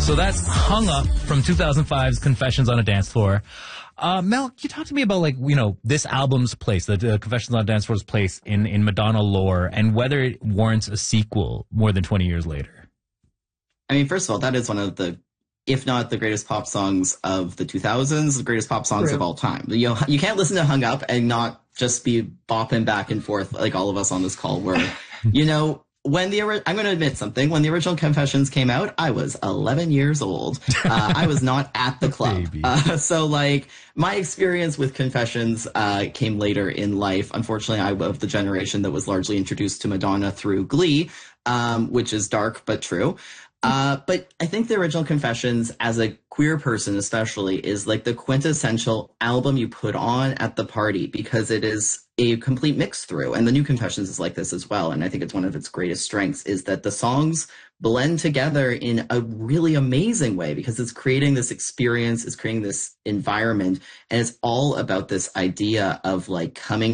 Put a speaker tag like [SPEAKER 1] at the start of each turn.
[SPEAKER 1] So that's Hung Up from 2005's Confessions on a Dance Floor. Mel, can you talk to me about, like, you know, this album's place, the Confessions on a Dance Floor's place in Madonna lore, and whether it warrants a sequel more than 20 years later?
[SPEAKER 2] I mean, first of all, that is one of the, if not the greatest pop songs of the 2000s, the greatest pop songs of all time. You know, you can't listen to Hung Up and not just be bopping back and forth like all of us on this call were, you know, I'm going to admit something. When the original Confessions came out, I was 11 years old. I was not at the club. So, like, my experience with Confessions came later in life. Unfortunately, I'm of the generation that was largely introduced to Madonna through Glee, which is dark but true. But I think the original Confessions, as a queer person especially, is like the quintessential album you put on at the party because it is a complete mix through. And the new Confessions is like this as well. And I think it's one of its greatest strengths is that the songs blend together in a really amazing way because it's creating this experience, it's creating this environment, and it's all about this idea of like coming